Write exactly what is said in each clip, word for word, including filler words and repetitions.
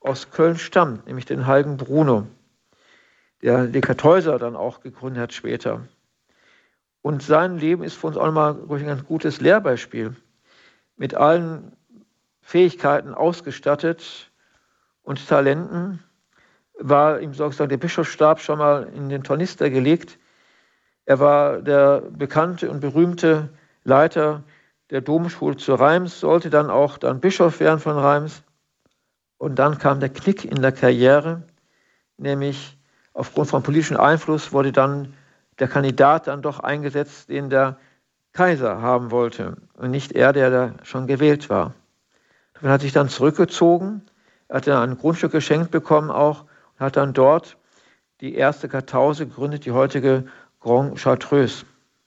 aus Köln stammt, nämlich den heiligen Bruno, der die Kartäuser dann auch gegründet hat später. Und sein Leben ist für uns auch nochmal ein ganz gutes Lehrbeispiel. Mit allen Fähigkeiten ausgestattet und Talenten war ihm sozusagen der Bischofsstab schon mal in den Tornister gelegt. Er war der bekannte und berühmte Leiter der Domschule zu Reims, sollte dann auch dann Bischof werden von Reims. Und dann kam der Knick in der Karriere, nämlich aufgrund von politischem Einfluss wurde dann der Kandidat dann doch eingesetzt, den der Kaiser haben wollte und nicht er, der da schon gewählt war. Er hat sich dann zurückgezogen, er hat dann ein Grundstück geschenkt bekommen auch und hat dann dort die erste Kartause gegründet, die heutige Grand Chartreuse.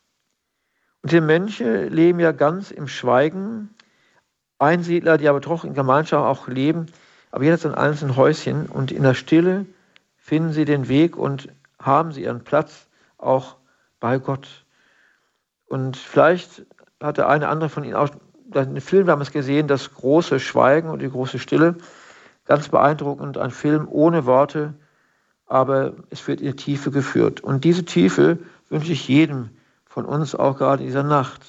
Und die Mönche leben ja ganz im Schweigen, Einsiedler, die aber doch in Gemeinschaft auch leben, aber jeder hat sein einzelnes Häuschen und in der Stille finden sie den Weg und haben sie ihren Platz auch bei Gott. Und vielleicht hat der eine andere von Ihnen auch einen Film damals gesehen, das große Schweigen und die große Stille. Ganz beeindruckend, ein Film ohne Worte, aber es wird in die Tiefe geführt. Und diese Tiefe wünsche ich jedem von uns auch gerade in dieser Nacht.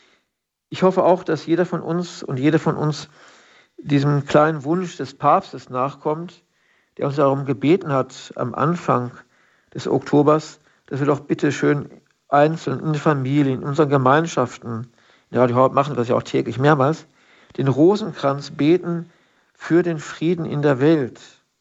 Ich hoffe auch, dass jeder von uns und jede von uns diesem kleinen Wunsch des Papstes nachkommt, der uns darum gebeten hat am Anfang des Oktobers, dass wir doch bitte schön einzeln in den Familien, in unseren Gemeinschaften, in Radio Horeb machen wir das ja auch täglich mehrmals, den Rosenkranz beten für den Frieden in der Welt.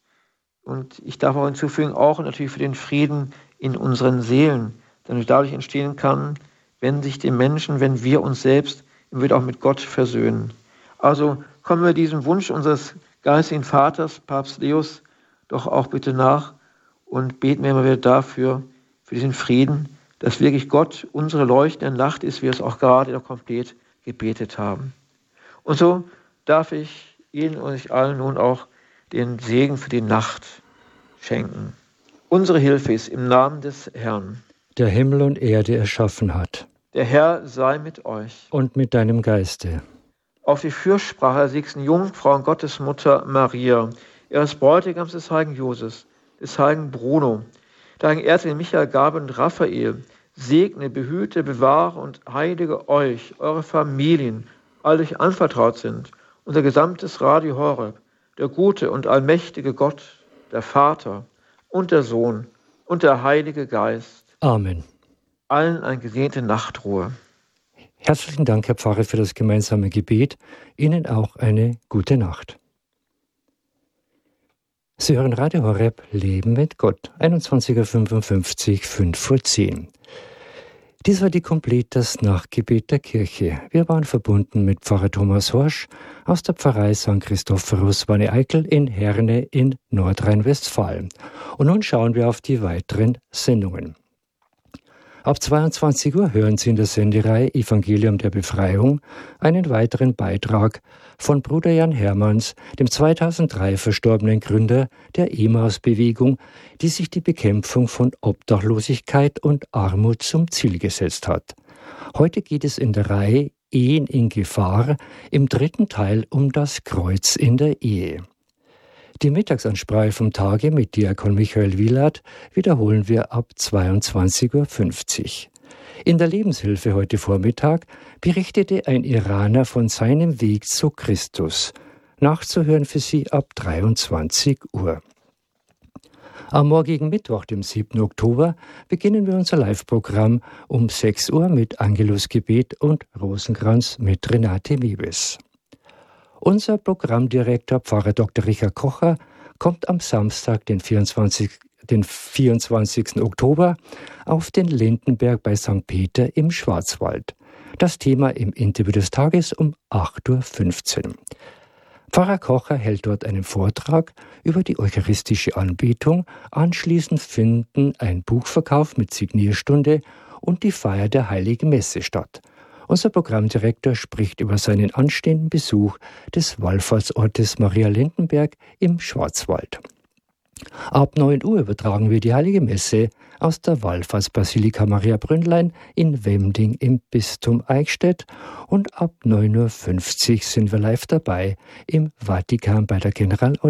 Und ich darf auch hinzufügen, auch natürlich für den Frieden in unseren Seelen, der dadurch entstehen kann, wenn sich die Menschen, wenn wir uns selbst immer wieder auch mit Gott versöhnen. Also kommen wir diesem Wunsch unseres geistigen Vaters, Papst Leos, doch auch bitte nach und beten wir immer wieder dafür, für diesen Frieden, dass wirklich Gott unsere leuchtende Nacht ist, wie wir es auch gerade noch komplett gebetet haben. Und so darf ich Ihnen und euch allen nun auch den Segen für die Nacht schenken. Unsere Hilfe ist im Namen des Herrn, der Himmel und Erde erschaffen hat. Der Herr sei mit euch. Und mit deinem Geiste. Auf die Fürsprache der sechsten Jungfrau und Gottesmutter Maria, ihres Bräutigams des heiligen Josef, des heiligen Bruno, der heiligen Erzengel Michael, Gabriel und Raphael, segne, behüte, bewahre und heilige euch, eure Familien, alle euch anvertraut sind, unser gesamtes Radio Horeb, der gute und allmächtige Gott, der Vater und der Sohn und der Heilige Geist. Amen. Allen eine gesegnete Nachtruhe. Herzlichen Dank, Herr Pfarrer, für das gemeinsame Gebet. Ihnen auch eine gute Nacht. Sie hören Radio Horeb, Leben mit Gott, einundzwanzig Uhr fünfundfünfzig, fünf vor zehn. Dies war die Completas Nachtgebet der Kirche. Wir waren verbunden mit Pfarrer Thomas Horsch aus der Pfarrei Sankt Christophorus Wanne-Eickel in Herne in Nordrhein-Westfalen. Und nun schauen wir auf die weiteren Sendungen. Ab zweiundzwanzig Uhr hören Sie in der Sendereihe Evangelium der Befreiung einen weiteren Beitrag von Bruder Jan Hermanns, dem zweitausenddrei verstorbenen Gründer der Emmaus-Bewegung, die sich die Bekämpfung von Obdachlosigkeit und Armut zum Ziel gesetzt hat. Heute geht es in der Reihe Ehen in Gefahr im dritten Teil um das Kreuz in der Ehe. Die Mittagsansprache vom Tage mit Diakon Michael Wielert wiederholen wir ab zweiundzwanzig Uhr fünfzig. In der Lebenshilfe heute Vormittag berichtete ein Iraner von seinem Weg zu Christus. Nachzuhören für Sie ab dreiundzwanzig Uhr. Am morgigen Mittwoch, dem siebten Oktober, beginnen wir unser Live-Programm um sechs Uhr mit Angelusgebet und Rosenkranz mit Renate Mewes. Unser Programmdirektor, Pfarrer Doktor Richard Kocher, kommt am Samstag, den vierundzwanzigsten den vierundzwanzigsten Oktober, auf den Lindenberg bei Sankt Peter im Schwarzwald. Das Thema im Interview des Tages um acht Uhr fünfzehn. Pfarrer Kocher hält dort einen Vortrag über die eucharistische Anbetung. Anschließend finden ein Buchverkauf mit Signierstunde und die Feier der Heiligen Messe statt. Unser Programmdirektor spricht über seinen anstehenden Besuch des Wallfahrtsortes Maria Lindenberg im Schwarzwald. Ab neun Uhr übertragen wir die Heilige Messe aus der Wallfahrtsbasilika Maria Brünnlein in Wemding im Bistum Eichstätt und ab neun Uhr fünfzig sind wir live dabei im Vatikan bei der Generalaudienz